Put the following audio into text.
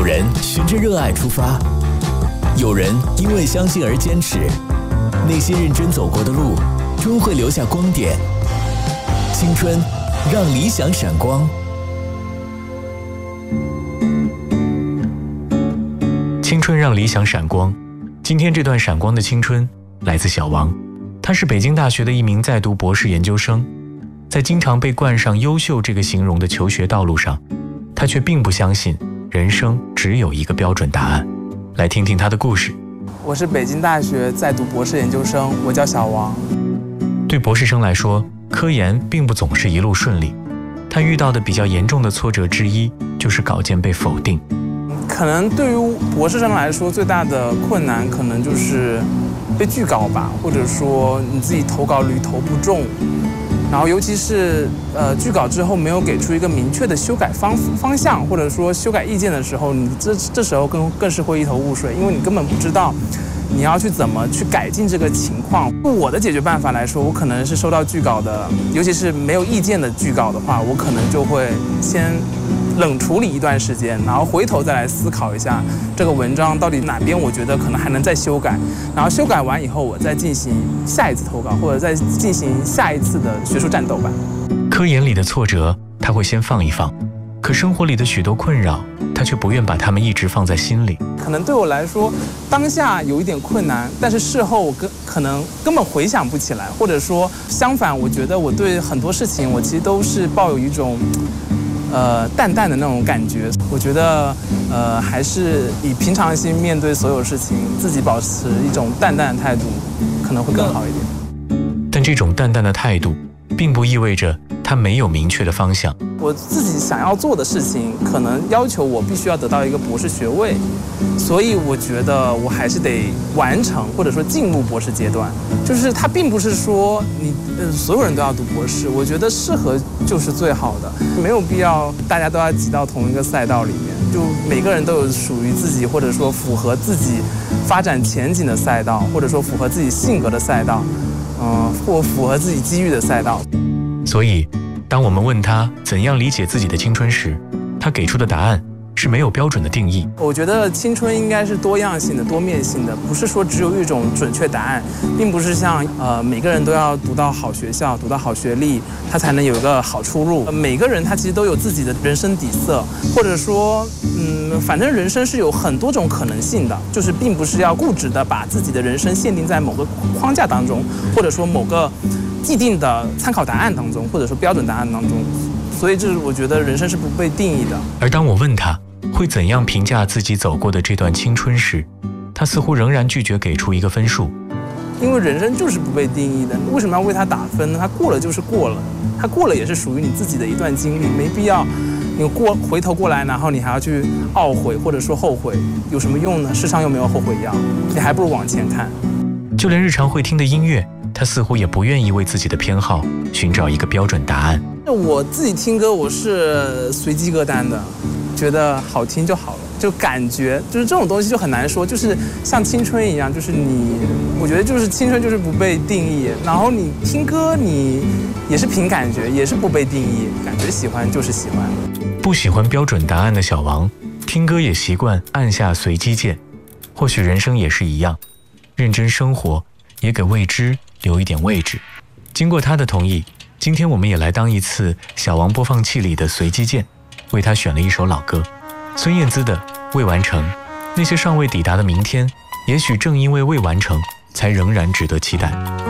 有人循着热爱出发，有人因为相信而坚持。那些认真走过的路，终会留下光点。青春，让理想闪光。 青春让理想闪光。今天这段闪光的青春来自小王，他是北京大学的一名在读博士研究生。在经常被冠上优秀这个形容的求学道路上，他却并不相信人生只有一个标准答案。来听听他的故事。 我是北京大学在读博士研究生，我叫小王。 对博士生来说，科研并不总是一路顺利，他遇到的比较严重的挫折之一就是稿件被否定。 可能对于博士生来说，最大的困难可能就是被拒稿吧，或者说你自己投稿率投不中，然后尤其是拒稿之后没有给出一个明确的修改方向，或者说修改意见的时候，你这时候更是会一头雾水，因为你根本不知道你要去怎么去改进这个情况。我的解决办法来说，我可能是收到拒稿的，尤其是没有意见的拒稿的话，我可能就会先冷处理一段时间，然后回头再来思考一下这个文章到底哪边我觉得可能还能再修改，然后修改完以后我再进行下一次投稿，或者再进行下一次的学术战斗吧。 科研里的挫折他会先放一放，可生活里的许多困扰他却不愿把它们一直放在心里。 可能对我来说当下有一点困难，但是事后我可能根本回想不起来，或者说相反，我觉得我对很多事情我其实都是抱有一种淡淡的那种感觉。我觉得还是以平常心面对所有事情，自己保持一种淡淡的态度可能会更好一点。 但这种淡淡的态度并不意味着他没有明确的方向。 我自己想要做的事情可能要求我必须要得到一个博士学位，所以我觉得我还是得完成或者说进入博士阶段。就是它并不是说你所有人都要读博士，我觉得适合就是最好的，没有必要大家都要挤到同一个赛道里面，就每个人都有属于自己或者说符合自己发展前景的赛道，或者说符合自己性格的赛道，或符合自己机遇的赛道。 所以当我们问他怎样理解自己的青春时，他给出的答案是没有标准的定义。 我觉得青春应该是多样性的、多面性的，不是说只有一种准确答案，并不是像每个人都要读到好学校、读到好学历，他才能有一个好出路。每个人他其实都有自己的人生底色，或者说反正人生是有很多种可能性的，就是并不是要固执的把自己的人生限定在某个框架当中，或者说某个既定的参考答案当中，或者说标准答案当中。所以这是我觉得人生是不被定义的。 而当我问他会怎样评价自己走过的这段青春时，他似乎仍然拒绝给出一个分数。 因为人生就是不被定义的，为什么要为它打分呢？它过了就是过了，它过了也是属于你自己的一段经历，没必要你回头过来，然后你还要去懊悔或者说后悔，有什么用呢？世上又没有后悔药，你还不如往前看。 就连日常会听的音乐，他似乎也不愿意为自己的偏好寻找一个标准答案。 我自己听歌我是随机歌单的，觉得好听就好了，就感觉就是这种东西就很难说，就是像青春一样，就是我觉得就是青春就是不被定义，然后你听歌你也是凭感觉，也是不被定义，感觉喜欢就是喜欢。 不喜欢标准答案的小王，听歌也习惯按下随机键。或许人生也是一样，认真生活，也给未知留一点位置。经过他的同意，今天我们也来当一次小王播放器里的随机键，为他选了一首老歌，孙燕姿的《未完成》。那些尚未抵达的明天，也许正因为未完成，才仍然值得期待。